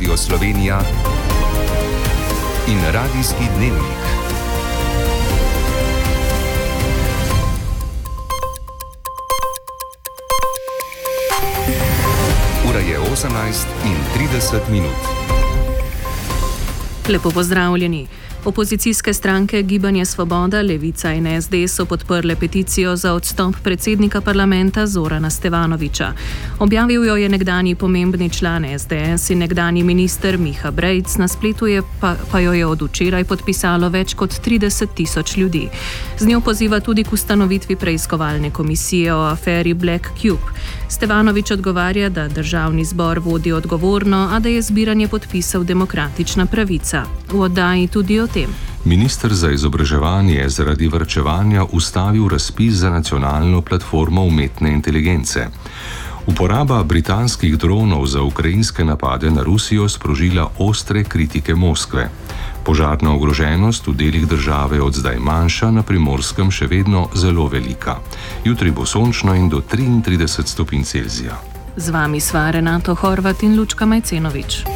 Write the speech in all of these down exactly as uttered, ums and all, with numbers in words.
Radio Slovenija in Radijski dnevnik. Ura je osemnajst in trideset minut. Lepo pozdravljeni. Opozicijske stranke Gibanje Svoboda, Levica in es de so podprle peticijo za odstop predsednika parlamenta Zorana Stevanovića. Objavil jo je nekdanji pomembni član es de es in nekdanji minister Miha Brejc, na spletu je pa, pa jo je od včeraj podpisalo več kot trideset tisoč ljudi. Z njo poziva tudi k ustanovitvi preiskovalne komisije o aferi Black Cube. Stevanović odgovarja, da državni zbor vodi odgovorno, a da je zbiranje podpisov demokratična pravica. V oddaji tudi o tem. Minister za izobraževanje je zaradi varčevanja ustavil razpis za nacionalno platformo umetne inteligence. Uporaba britanskih dronov za ukrajinske napade na Rusijo sprožila ostre kritike Moskve. Požarna ogroženost v delih države od zdaj manjša, na Primorskem še vedno zelo velika. Jutri bo sončno in do triintrideset stopinj Celzija. Z vami sva Renato Horvat in Lučka Majcenović.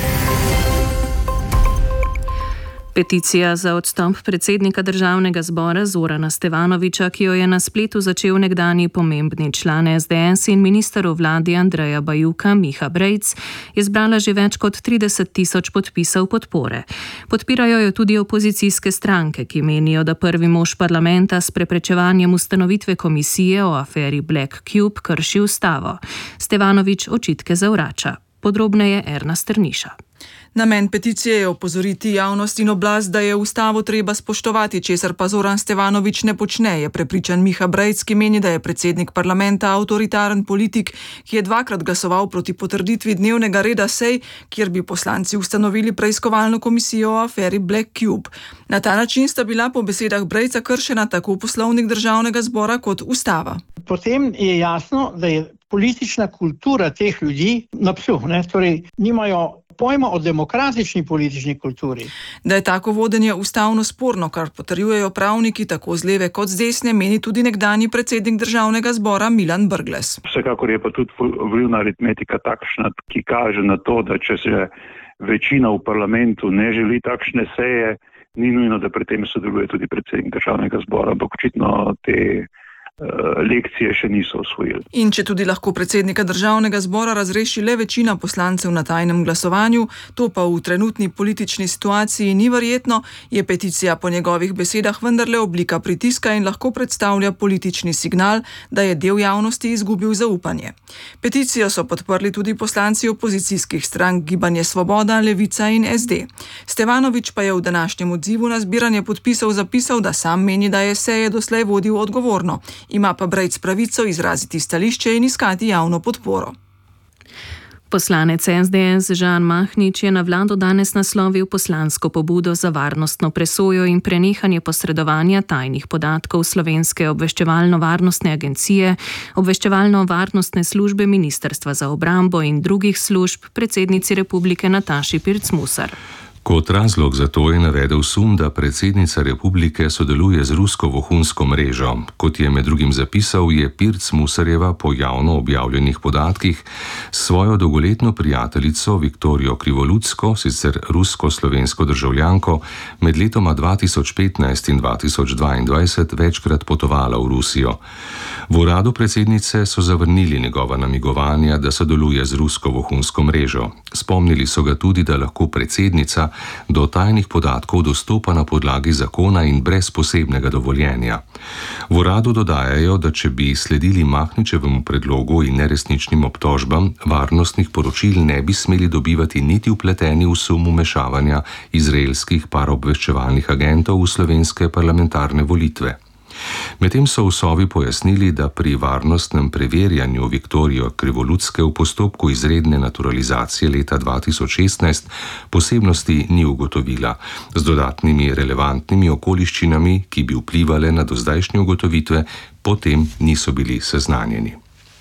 Peticija za odstop predsednika državnega zbora Zorana Stevanovića, ki jo je na spletu začel nekdanji pomembni član es de es in minister v vladi Andreja Bajuka Miha Brejc, je zbrala že več kot trideset tisoč podpisov podpore. Podpirajo jo tudi opozicijske stranke, ki menijo, da prvi mož parlamenta s preprečevanjem ustanovitve komisije o aferi Black Cube krši ustavo. Stevanović očitke zavrača. Podrobneje Erna Strniša. Namen peticije je opozoriti javnost in oblast, da je ustavo treba spoštovati, česar pa Zoran Stevanović ne počne, je prepričan Miha Brejc, ki meni, da je predsednik parlamenta avtoritaren politik, ki je dvakrat glasoval proti potrditvi dnevnega reda sej, kjer bi poslanci ustanovili preiskovalno komisijo o aferi Black Cube. Na ta način sta bila po besedah Brejca kršena tako poslovnik državnega zbora kot ustava. Potem je jasno, da je politična kultura teh ljudi na psu, ne? Torej nimajo pojma o demokratični politični kulturi. Da je tako vodenje ustavno sporno, kar potrjujejo pravniki tako z leve kot z desne, meni tudi nekdanji predsednik državnega zbora Milan Brglez. Vsekakor je pa tudi volilna aritmetika takšna, ki kaže na to, da če se večina v parlamentu ne želi takšne seje, ni nujno, da pri tem sodeluje tudi predsednik državnega zbora, ampak očitno te lekcije še niso osvojili. In če tudi lahko predsednika državnega zbora razreši le večina poslancev na tajnem glasovanju, to pa v trenutni politični situaciji ni verjetno, je peticija po njegovih besedah vendarle oblika pritiska in lahko predstavlja politični signal, da je del javnosti izgubil zaupanje. Peticijo so podprli tudi poslanci opozicijskih strank Gibanje Svoboda, Levica in es de. Stevanović pa je v današnjem odzivu na zbiranje podpisov zapisal, da sam meni, da je seje doslej vodil odgovorno. Ima pa Brejc pravico izraziti stališče in iskati javno podporo. Poslanec es de es Žan Mahnič je na vlado danes naslovil poslansko pobudo za varnostno presojo in prenehanje posredovanja tajnih podatkov Slovenske obveščevalno-varnostne agencije, obveščevalno-varnostne službe Ministrstva za obrambo in drugih služb predsednici republike Nataši Pirc Musar. Kot razlog za to je navedel sum, da predsednica republike sodeluje z rusko vohunsko mrežo. Kot je med drugim zapisal, je Pirc Musarjeva po javno objavljenih podatkih svojo dolgoletno prijateljico Viktorijo Krivolutsko, sicer rusko-slovensko državljanko, med letoma dva tisoč petnajst in dva tisoč dvaindvajset večkrat potovala v Rusijo. V uradu predsednice so zavrnili njegova namigovanja, da sodeluje z rusko vohunsko mrežo. Spomnili so ga tudi, da lahko predsednica do tajnih podatkov dostopa na podlagi zakona in brez posebnega dovoljenja. V uradu dodajajo, da če bi sledili Mahničevemu predlogu in neresničnim obtožbam, varnostnih poročil ne bi smeli dobivati niti vpleteni v sum vmešavanja izraelskih paraobveščevalnih agentov v slovenske parlamentarne volitve. Medtem so v Sovi pojasnili, da pri varnostnem preverjanju Viktorijo Krivolutske v postopku izredne naturalizacije leta dva tisoč šestnajst posebnosti ni ugotovila, z dodatnimi relevantnimi okoliščinami, ki bi vplivale na dozdajšnje ugotovitve, potem niso bili seznanjeni.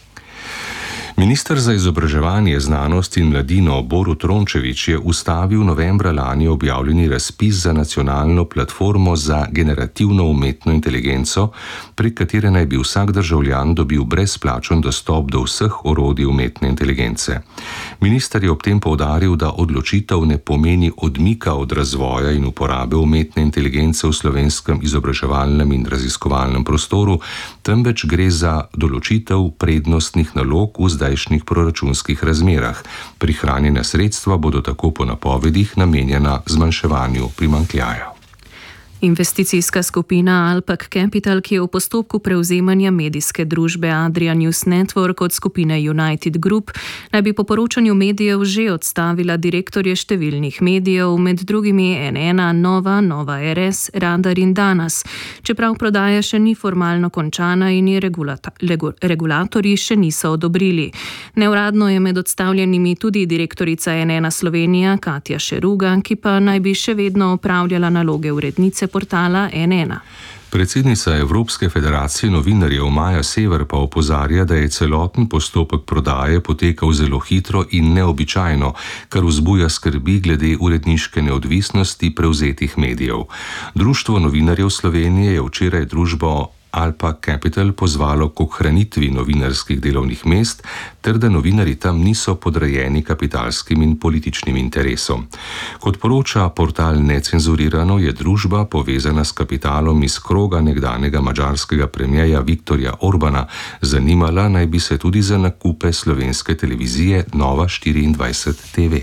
Minister za izobraževanje, znanost in mladino Borut Rončević je ustavil novembra lani objavljeni razpis za nacionalno platformo za generativno umetno inteligenco, prek katere naj bi vsak državljan dobil brezplačen dostop do vseh orodij umetne inteligence. Minister je ob tem poudaril, da odločitev ne pomeni odmika od razvoja in uporabe umetne inteligence v slovenskem izobraževalnem in raziskovalnem prostoru, temveč gre za določitev prednostnih nalog v zdajšnjih proračunskih razmerah. Prihranjena sredstva bodo tako po napovedih namenjena zmanjševanju primanjkljaja. Investicijska skupina Alpak Capital, ki je v postopku prevzemanja medijske družbe Adria News Network od skupine United Group, naj bi po poročanju medijev že odstavila direktorje številnih medijev, med drugimi N ena, Nova, Nova R S, Radar in Danas, čeprav prodaja še ni formalno končana in je regulata, legu, regulatorji še niso odobrili. Neuradno je med odstavljenimi tudi direktorica N ena Slovenija Katja Šeruga, ki pa naj bi še vedno opravljala naloge urednice portala N ena. Predsednica Evropske federacije novinarjev Maja Sever pa opozarja, da je celoten postopek prodaje potekal zelo hitro in neobičajno, kar vzbuja skrbi glede uredniške neodvisnosti prevzetih medijev. Društvo novinarjev Slovenije je včeraj družbo Alpak Capital pozvalo k ohranitvi novinarskih delovnih mest, ter da novinarji tam niso podrejeni kapitalskim in političnim interesom. Kot poroča portal Necenzurirano, je družba povezana s kapitalom iz kroga nekdanjega madžarskega premierja Viktorja Orbana, zanimala naj bi se tudi za nakupe slovenske televizije Nova štiriindvajset T V.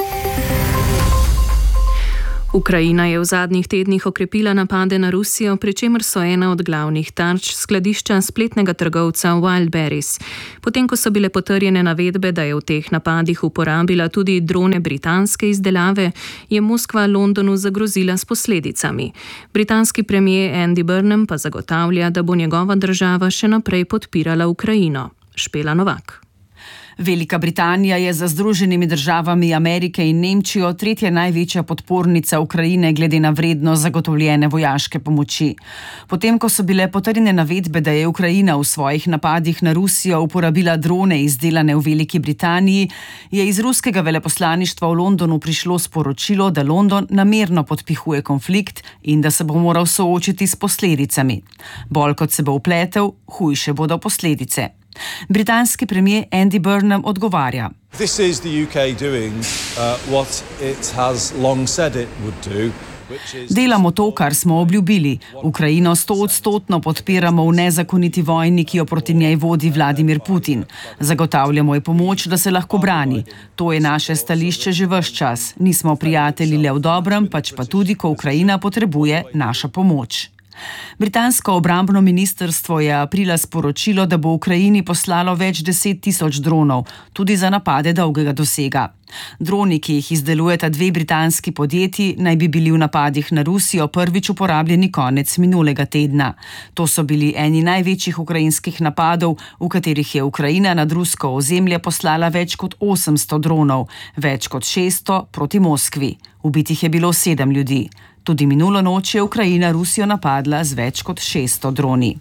Ukrajina je v zadnjih tednih okrepila napade na Rusijo, pri čemer so ena od glavnih tarč skladišča spletnega trgovca Wildberries. Potem, ko so bile potrjene navedbe, da je v teh napadih uporabila tudi drone britanske izdelave, je Moskva Londonu zagrozila s posledicami. Britanski premier Andy Burnham pa zagotavlja, da bo njegova država še naprej podpirala Ukrajino. Špela Novak. Velika Britanija je za Združenimi državami Amerike in Nemčijo tretja največja podpornica Ukrajine glede na vrednost zagotovljene vojaške pomoči. Potem, ko so bile potrjene navedbe, da je Ukrajina v svojih napadih na Rusijo uporabila drone izdelane v Veliki Britaniji, je iz ruskega veleposlaništva v Londonu prišlo sporočilo, da London namerno podpihuje konflikt in da se bo moral soočiti s posledicami. Bolj kot se bo vpletel, hujše bodo posledice. Britanski premier Andy Burnham odgovarja. This is the U K doing uh, what it has long said it would do. Delamo to, kar smo obljubili. Ukrajino stoodstotno podpiramo v nezakoniti vojni, ki jo proti njej vodi Vladimir Putin. Zagotavljamo ji pomoč, da se lahko brani. To je naše stališče že ves čas. Nismo prijatelji le v dobrem, pač pa tudi, ko Ukrajina potrebuje našo pomoč. Britansko obrambno ministrstvo je aprila sporočilo, da bo Ukrajini poslalo več deset tisoč dronov, tudi za napade dolgega dosega. Droni, ki jih izdelujeta dve britanski podjetji, naj bi bili v napadih na Rusijo prvič uporabljeni konec minulega tedna. To so bili eni največjih ukrajinskih napadov, v katerih je Ukrajina nad rusko ozemlje poslala več kot osemsto dronov, več kot šeststo proti Moskvi. Ubitih je bilo sedem ljudi. Tudi minulo noč je Ukrajina Rusijo napadla z več kot šeststo droni.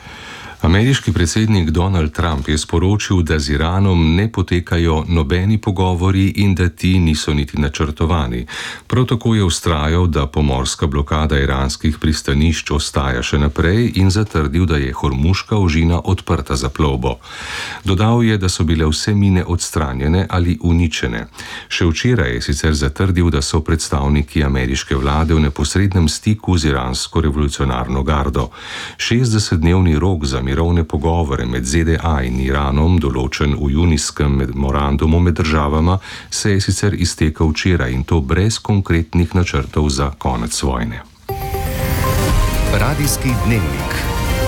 Ameriški predsednik Donald Trump je sporočil, da z Iranom ne potekajo nobeni pogovori in da ti niso niti načrtovani. Prav tako je vztrajal, da pomorska blokada iranskih pristanišč ostaja še naprej in zatrdil, da je Hormuška ožina odprta za plovbo. Dodal je, da so bile vse mine odstranjene ali uničene. Še včeraj je sicer zatrdil, da so predstavniki ameriške vlade v neposrednem stiku z iransko revolucionarno gardo. šestdesetdnevni rok za mirovne pogovore med Z D A in Iranom, določen v junijskem memorandumu med državama, se je sicer iztekel včeraj in to brez konkretnih načrtov za konec vojne. Radijski dnevnik.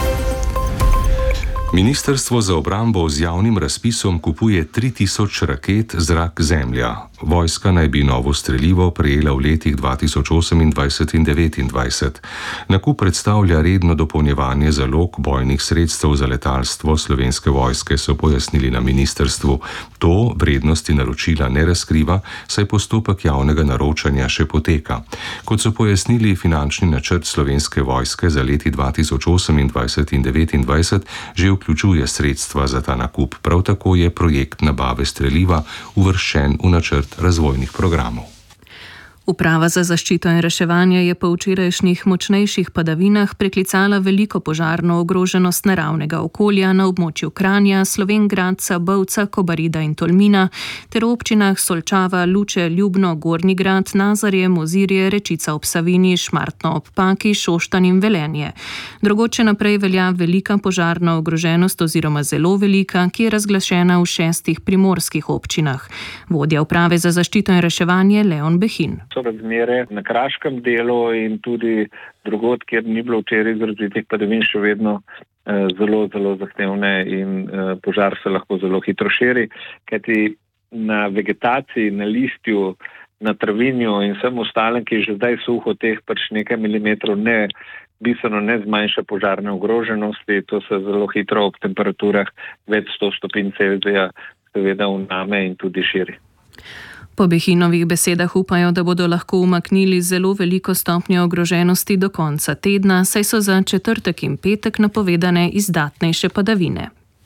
Ministrstvo za obrambo z javnim razpisom kupuje tri tisoč raket zrak-zemlja. Vojska naj bi novo strelivo prejela v letih dva tisoč osemindvajset in devetindvajset. Nakup predstavlja redno dopolnjevanje zalog bojnih sredstev za letalstvo Slovenske vojske, so pojasnili na ministrstvu. To vrednosti naročila ne razkriva, saj postopek javnega naročanja še poteka. Kot so pojasnili, finančni načrt Slovenske vojske za leti dva tisoč osemindvajset in devetindvajset že vključuje sredstva za ta nakup. Prav tako je projekt nabave streliva uvrščen v načrt razvojnih programov. Uprava za zaščito in reševanje je po včerajšnjih močnejših padavinah preklicala veliko požarno ogroženost naravnega okolja na območju Kranja, Slovenj Gradca, Bovca, Kobarida in Tolmina ter v občinah Solčava, Luče, Ljubno, Gornji Grad, Nazarje, Mozirje, Rečica ob Savinji, Šmartno ob Paki, Šoštanj in Velenje. Drugoče naprej velja velika požarna ogroženost oziroma zelo velika, ki je razglašena v šestih primorskih občinah. Vodja uprave za zaščito in reševanje Leon Behin. So razmere na kraškem delu in tudi drugod, kjer ni bilo včeraj izrazitih padavin, še vedno eh, zelo, zelo zahtevne in eh, požar se lahko zelo hitro širi, kajti na vegetaciji, na listju, na travinju in vsem ostalem, ki je že zdaj suho, teh pač nekaj milimetrov ne bistveno ne zmanjša požarne ogroženosti, to se zelo hitro ob temperaturah več sto stopinj Celzija seveda vname in tudi širi. Po Behinovih besedah upajo, da bodo lahko umaknili zelo veliko stopnjo ogroženosti do konca tedna, saj so za četrtek in petek napovedane izdatnejše padavine.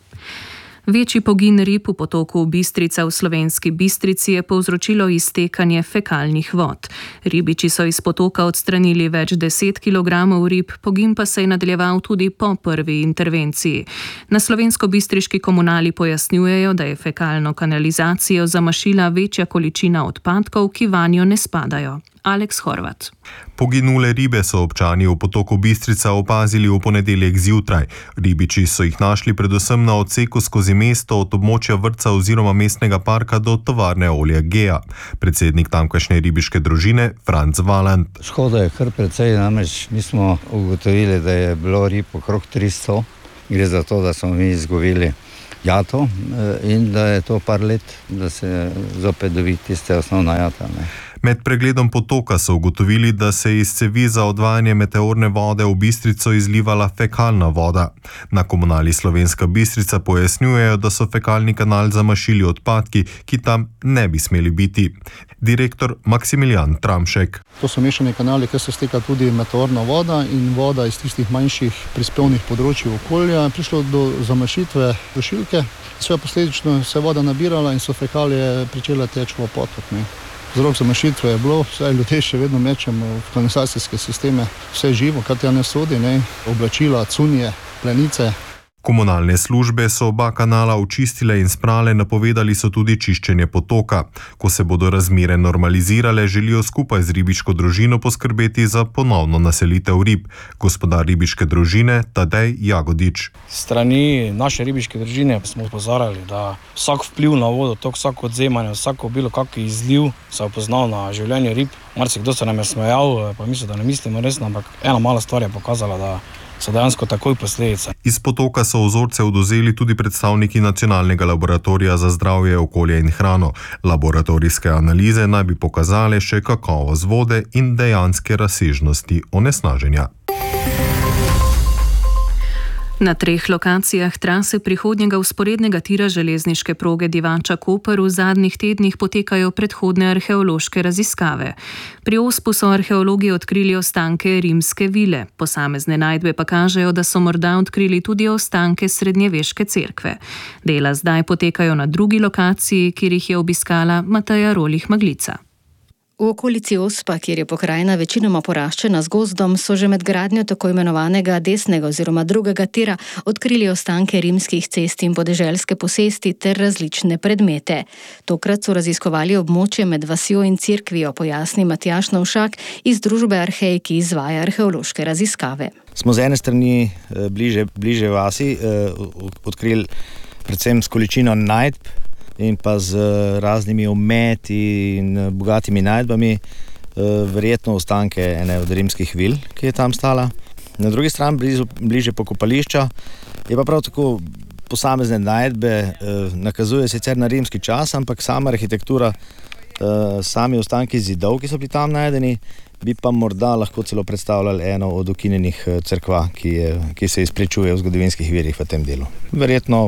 Večji pogin rib v potoku Bistrica v Slovenski Bistrici je povzročilo iztekanje fekalnih vod. Ribiči so iz potoka odstranili več deset kilogramov rib, pogin pa se je nadaljeval tudi po prvi intervenciji. Na slovensko-bistriški komunali pojasnjujejo, da je fekalno kanalizacijo zamašila večja količina odpadkov, ki vanjo ne spadajo. Aleks Horvat. Poginule ribe so občani v potoku Bistrica opazili v ponedeljek zjutraj. Ribiči so jih našli predvsem na odseku skozi mesto od območja vrtca oziroma mestnega parka do tovarne olja Gea. Predsednik tamkajšnje ribiške družine Franc Valant. Škoda je kar precej, namreč mi smo ugotovili, da je bilo rib okrog tristo. Gre za to, da smo mi izgubili jato in da je to par let, da se zopet dobi tiste osnovna jata. Ne. Med pregledom potoka so ugotovili, da se je iz cevi za odvajanje meteorne vode v Bistrico izlivala fekalna voda. Na komunali Slovenska Bistrica pojasnjujejo, da so fekalni kanal zamašili odpadki, ki tam ne bi smeli biti. Direktor Maksimilijan Tramšek. To so mešani kanali, kjer se steka tudi meteorna voda in voda iz tistih manjših prispevnih področij okolja. Prišlo do zamašitve dušilke, sve posledično se je voda nabirala in so fekalije pričele teči v potok. Ne. Vzrok zamašitve je bilo, vse ljudje še vedno mečemo v kanalizacijske sisteme, vse živo, kar tja ne sodi, ne, oblačila, cunje, plenice. Komunalne službe so oba kanala očistile in sprale, napovedali so tudi čiščenje potoka. Ko se bodo razmere normalizirale, želijo skupaj z ribiško družino poskrbeti za ponovno naselitev rib. Gospodar ribiške družine Tadej Jagodič. Strani naše ribiške družine smo opozarjali, da vsak vpliv na vodo, tok, vsak odzemanje, vsako bilo kakšen izliv se je poznal na življenje rib. Marsikdo se nam je smejal, pa mislim, da ne mislimo resno, ampak ena mala stvar je pokazala, da so dejansko takoj posledice. Iz potoka so vzorce odvzeli tudi predstavniki Nacionalnega laboratorija za zdravje, okolje in hrano. Laboratorijske analize naj bi pokazale še kakovost vode in dejanske razsežnosti onesnaženja. Na treh lokacijah trase prihodnjega vzporednega tira železniške proge Divača-Koper v zadnjih tednih potekajo predhodne arheološke raziskave. Pri Ospu so arheologi odkrili ostanke rimske vile, posamezne najdbe pa kažejo, da so morda odkrili tudi ostanke srednjeveške cerkve. Dela zdaj potekajo na drugi lokaciji, kjer jih je obiskala Mateja Rolih-Maglica. V okolici Ospa, kjer je pokrajina večinoma poraščena z gozdom, so že med gradnjo tako imenovanega desnega oziroma drugega tira odkrili ostanke rimskih cest in podeželske posesti ter različne predmete. Tokrat so raziskovali območje med vasjo in cerkvijo, pojasni Matjaž Novšak iz družbe Arhej, ki izvaja arheološke raziskave. Smo z ene strani bliže, bliže vasi odkrili predvsem s količino najdb in pa z raznimi ometi in bogatimi najdbami, verjetno ostanke ene od rimskih vil, ki je tam stala. Na drugi strani, blizu, bliže pokopališča, je pa prav tako posamezne najdbe, nakazuje sicer na rimski čas, ampak sama arhitektura, sami ostanki zidov, ki so bili tam najdeni, bi pa morda lahko celo predstavljali eno od ukinjenih cerkva, ki, je, ki se izpričuje v zgodovinskih virih v tem delu. Verjetno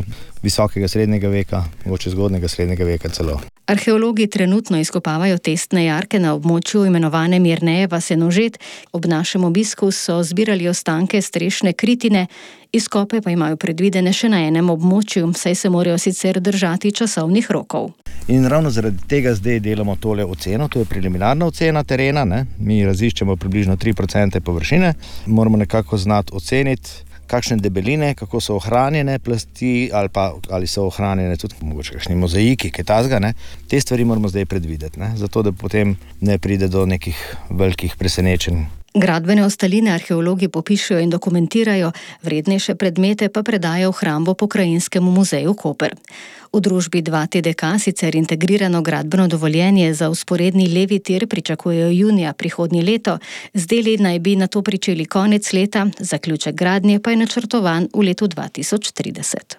visokega srednjega veka, mogoče zgodnega srednjega veka celo. Arheologi trenutno izkopavajo testne jarke na območju imenovane Mirnejeva Senožet. Ob našem obisku so zbirali ostanke strešne kritine, izkope pa imajo predvidene še na enem območju, saj se morajo sicer držati časovnih rokov. In ravno zaradi tega zdaj delamo tole oceno, to je preliminarna ocena terena, ne? Mi raziščemo približno tri procente površine, moramo nekako znati oceniti, kakšne debeline, kako so ohranjene plasti ali pa ali so ohranjene tudi mogoče kakšni mozaiki, kaj tazga, ne? Te stvari moramo zdaj predvideti, ne? Zato da potem ne pride do nekih velikih presenečenj. Gradbene ostaline arheologi popišejo in dokumentirajo, vrednejše predmete pa predajo v hrambo Pokrajinskemu muzeju Koper. V družbi dva T D K sicer integrirano gradbeno dovoljenje za vzporedni levi tir pričakujejo junija prihodnje leto, z deli naj bi nato pričeli konec leta, zaključek gradnje pa je načrtovan v letu dva tisoč trideset.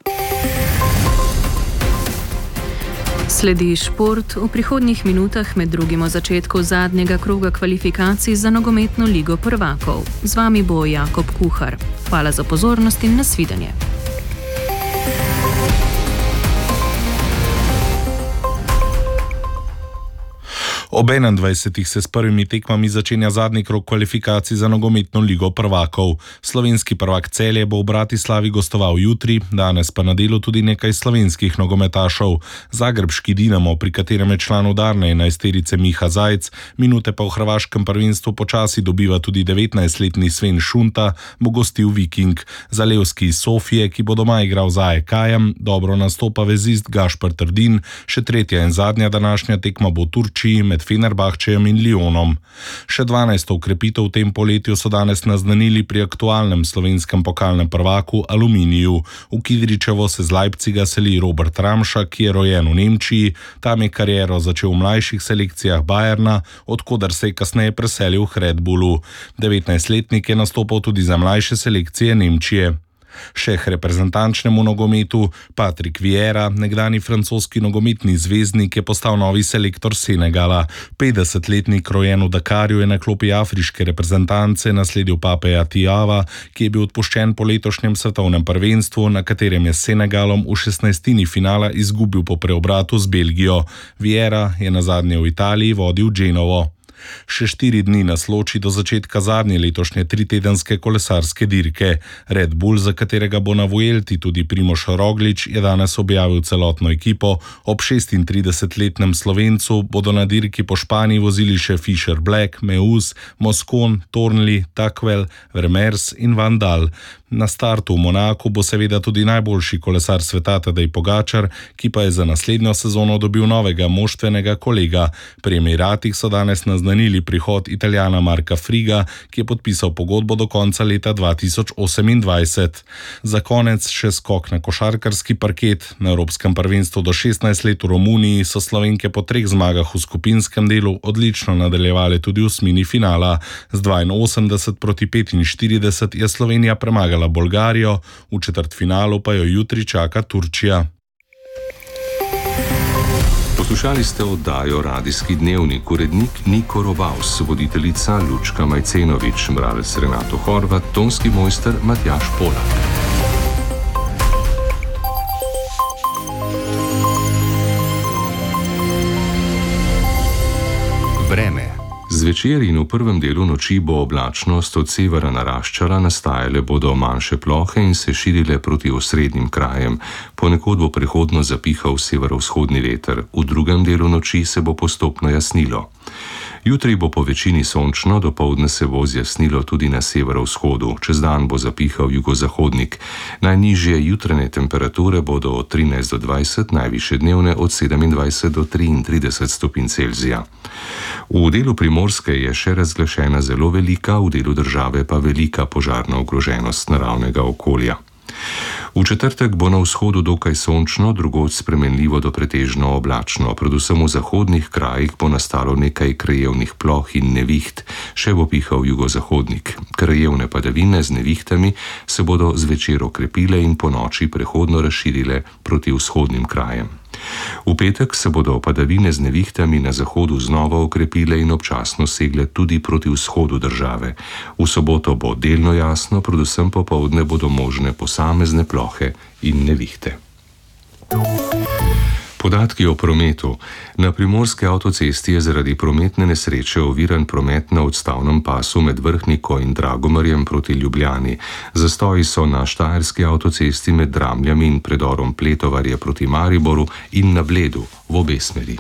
Sledi šport, v prihodnjih minutah med drugim o začetku zadnjega kroga kvalifikacij za nogometno ligo prvakov. Z vami bo Jakob Kuhar. Hvala za pozornost in nasvidenje. Ob enaindvajsetih se s prvimi tekmami začenja zadnji krog kvalifikacij za nogometno ligo prvakov. Slovenski prvak Celje bo v Bratislavi gostoval jutri, danes pa na delu tudi nekaj slovenskih nogometašov. Zagrebški Dinamo, pri katerem je član udarne enajsterice Miha Zajc, minute pa v hrvaškem prvenstvu počasi dobiva tudi devetnajstletni Sven Šunta, bo gostil Viking. Zalevski iz Sofije, ki bo doma igral za A E K-jem, dobro nastopa vezist Gašper Trdin, še tretja in zadnja današnja tekma bo v Turčiji med Fenerbahčejem in Lyonom. Še dvanajsto ukrepitev v tem poletju so danes naznanili pri aktualnem slovenskem pokalnem prvaku Aluminiju. V Kidričevo se z Leipziga seli Robert Ramša, ki je rojen v Nemčiji, tam je kariero začel v mlajših selekcijah Bayerna, odkoder se je kasneje preselil v Red Bullu. devetnajstletnik je nastopal tudi za mlajše selekcije Nemčije. Šeh reprezentančnemu nogometu Patrick Vieira, nekdani francoski nogometni zvezdnik, je postal novi selektor Senegala. petdesetletnik rojen v Dakarju je na klopi afriške reprezentance nasledil Papeja Tijava, ki je bil odpuščen po letošnjem svetovnem prvenstvu, na katerem je s Senegalom v šestnajstini finala izgubil po preobratu z Belgijo. Vieira je nazadnje v Italiji vodil Genovo. Še štiri dni nas loči do začetka zadnje letošnje tritedenske kolesarske dirke. Red Bull, za katerega bo na Vuelti tudi Primož Roglič, je danes objavil celotno ekipo. Ob šestintridesetletnem Slovencu bodo na dirki po Španiji vozili še Fischer Black, Meus, Moscon, Tornli, Takwell, Vermeers in Van Dal. Na startu v Monaku bo seveda tudi najboljši kolesar sveta Tadej Pogačar, ki pa je za naslednjo sezono dobil novega moštvenega kolega. Pri Emiratih so danes naznanili prihod Italijana Marka Friga, ki je podpisal pogodbo do konca leta dva tisoč osemindvajset. Za konec še skok na košarkarski parket. Na evropskem prvenstvu do šestnajst let v Romuniji so Slovenke po treh zmagah v skupinskem delu odlično nadaljevale tudi v osmini finala. Z dvainosemdeset proti petinštirideset je Slovenija premagala Bolgarijo, v četrtfinalu pa jo jutri čaka Turčija. Poslušali ste oddajo Radijski dnevnik, urednik Niko Robaus, voditeljica Lučka Majcenovič, bralec Renato Horvat, tonski mojster Matjaž Polak. Vreme. Zvečer in v prvem delu noči bo oblačnost od severa naraščala, nastajale bodo manjše plohe in se širile proti osrednjim krajem. Ponekod bo prehodno zapihal severovzhodni veter, v drugem delu noči se bo postopno jasnilo. Jutri bo po večini sončno, dopoldne se bo zjasnilo tudi na severovzhodu, čez dan bo zapihal jugozahodnik. Najnižje jutranje temperature bodo od trinajst do dvajset, najvišje dnevne od sedemindvajset do triintrideset stopinj Celzija. V delu Primorske je še razglašena zelo velika, v delu države pa velika požarna ogroženost naravnega okolja. V četrtek bo na vzhodu dokaj sončno, drugod spremenljivo do pretežno oblačno. Predvsem v zahodnih krajih bo nastalo nekaj krajevnih ploh in neviht, še bo pihal jugozahodnik. Krajevne padavine z nevihtami se bodo zvečer okrepile in po noči prehodno razširile proti vzhodnim krajem. V petek se bodo padavine z nevihtami na zahodu znova okrepile in občasno segle tudi proti vzhodu države. V soboto bo delno jasno, predvsem popoldne bodo možne posamezne plohe in nevihte. Podatki o prometu. Na primorski avtocesti je zaradi prometne nesreče oviran promet na odstavnem pasu med Vrhniko in Dragomarjem proti Ljubljani. Zastoji so na štajerski avtocesti med Dramljami in predorom Pletovarje proti Mariboru in na Bledu v obe smeri.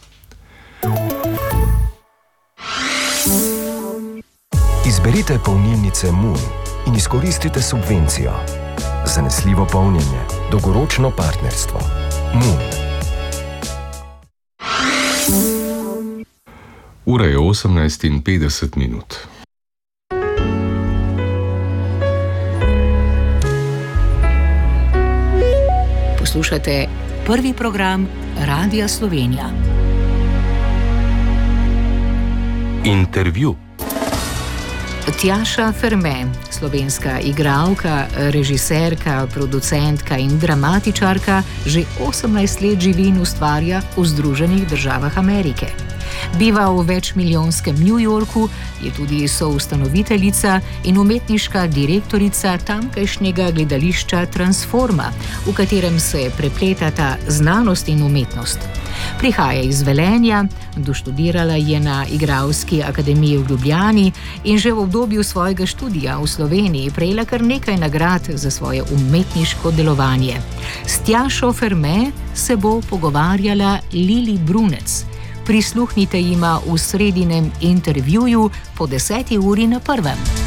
Izberite polnilnice Moon in izkoristite subvencijo. Zanesljivo polnjenje, dolgoročno partnerstvo. Moon. Ura je osemnajst in petdeset minut. Poslušate prvi program Radia Slovenija. Intervju. Tjaša Ferme, slovenska igralka, režiserka, producentka in dramatičarka, že osemnajst let živi in ustvarja v Združenih državah Amerike. Biva v večmilijonskem New Yorku, je tudi soustanoviteljica in umetniška direktorica tamkajšnjega gledališča Transforma, v katerem se prepletata znanost in umetnost. Prihaja iz Velenja, doštudirala je na Igralski akademiji v Ljubljani in že v obdobju svojega študija v Sloveniji prejela kar nekaj nagrad za svoje umetniško delovanje. S Tjašo Ferme se bo pogovarjala Lili Brunec. Prisluhnite jima v sredinem intervjuju po deseti uri na prvem.